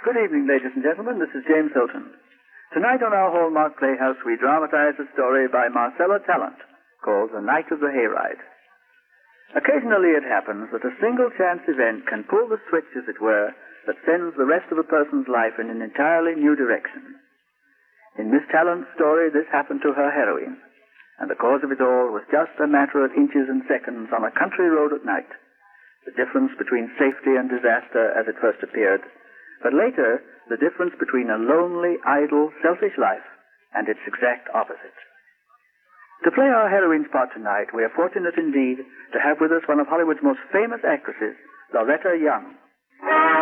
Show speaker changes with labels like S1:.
S1: Good evening, ladies and gentlemen. This is James Hilton. Tonight on our Hallmark Playhouse, we dramatize a story by Marcella Tallant called The Night of the Hayride. Occasionally it happens that a single chance event can pull the switch, as it were, that sends the rest of a person's life in an entirely new direction. In Miss Tallant's story, this happened to her heroine, and the cause of it all was just a matter of inches and seconds on a country road at night. The difference between safety and disaster as it first appeared, but later, the difference between a lonely, idle, selfish life and its exact opposite. To play our heroine's part tonight, we are fortunate indeed to have with us one of Hollywood's most famous actresses, Loretta Young.